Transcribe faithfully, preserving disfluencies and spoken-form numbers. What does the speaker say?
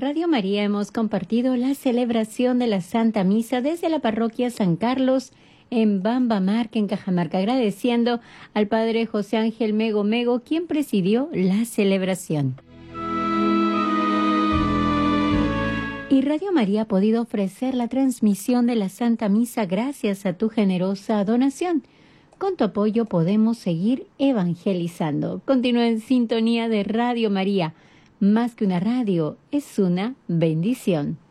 Radio María hemos compartido la celebración de la Santa Misa desde la parroquia San Carlos en Bambamarca, en Cajamarca, agradeciendo al Padre José Ángel Mego Mego, quien presidió la celebración. Y Radio María ha podido ofrecer la transmisión de la Santa Misa gracias a tu generosa donación. Con tu apoyo podemos seguir evangelizando. Continúa en sintonía de Radio María. Más que una radio, es una bendición.